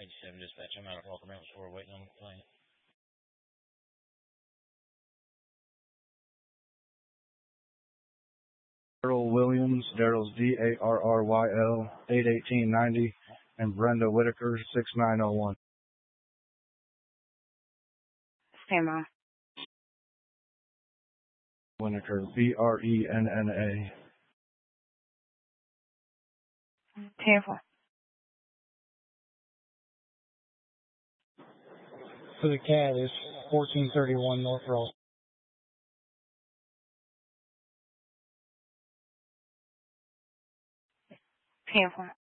87 dispatch. I'm out at Walker Mountain Store waiting on the plane. Daryl Williams, Daryl's DARRYL 81890, and Brenda Whitaker 6901. Stand Whitaker BRENNA. 10-4. For the cat is 1431 North Ross. Ten-4.